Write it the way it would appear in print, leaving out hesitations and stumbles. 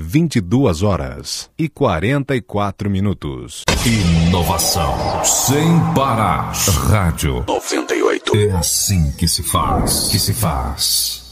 22h44. Inovação sem parar. Rádio 98. É assim que se faz.